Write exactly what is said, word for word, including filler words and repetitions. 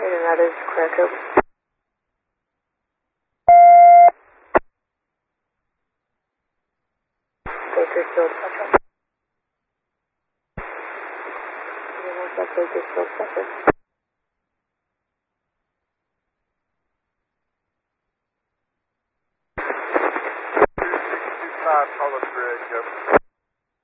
And that is correct. Over. Baker still touch. Baker still touch. two sixty-five Hollis Bridge, over.